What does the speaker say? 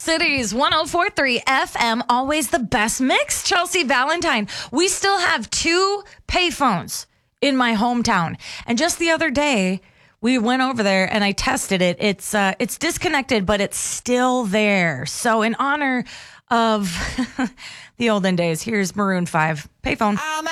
Cities 104.3 FM, always the best mix. Chelsea Valentine. We still have 2 payphones in my hometown. And just the other day, we went over there and I tested it. It's disconnected, but it's still there. So in honor of the olden days, here's Maroon 5 payphone.